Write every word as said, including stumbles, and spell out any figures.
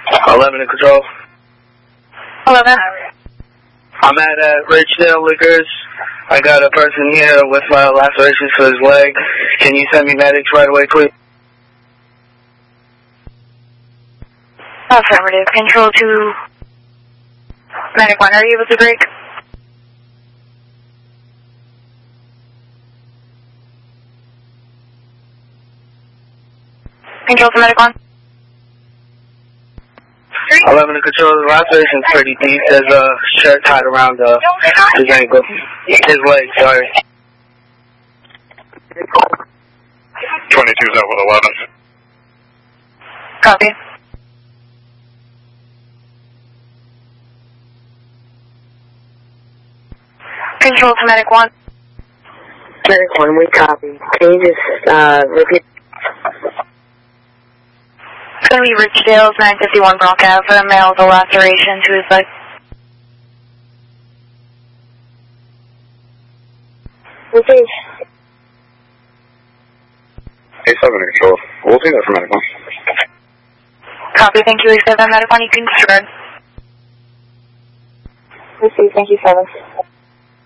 eleven to control. eleven. I'm at uh, Ridgedale Liquors. I got a person here with uh, lacerations to his leg. Can you send me medics right away, please? Affirmative. Control to Medic one. Are you able to break? Control to Medic one. eleven to control. The laceration's pretty deep. There's a shirt tied around uh, his ankle. His leg, sorry. twenty-two's out with eleven. Copy. Control to Medic one. Medic one, we copy. Can you just uh, repeat? It's going to be Ridgedale, nine fifty-one Bronx Ave, a male with a laceration to his leg. Repeat. A seven to control. We'll see that for Medic one. Copy, thank you, A seven. Medic one, you can disregard. Repeat, thank you, seven.